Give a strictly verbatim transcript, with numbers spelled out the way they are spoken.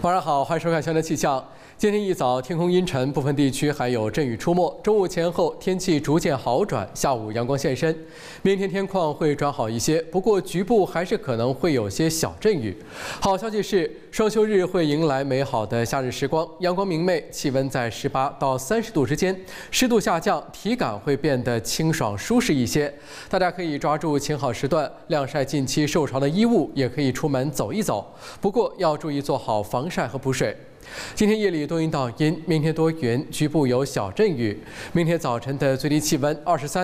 晚上好，欢迎收看《湘南气象》。今天一早天空阴沉，部分地区还有阵雨出没。中午前后天气逐渐好转，下午阳光现身。明天天况会转好一些，不过局部还是可能会有些小阵雨。好消息是，双休日会迎来美好的夏日时光，阳光明媚，气温在十八到三十度之间，湿度下降，体感会变得清爽舒适一些。大家可以抓住晴好时段，晾晒近期受潮的衣物，也可以出门走一走。不过要注意做好防晒和补水。今天夜里多云到阴，明天多云，局部有小阵雨。明天早晨的最低气温二十三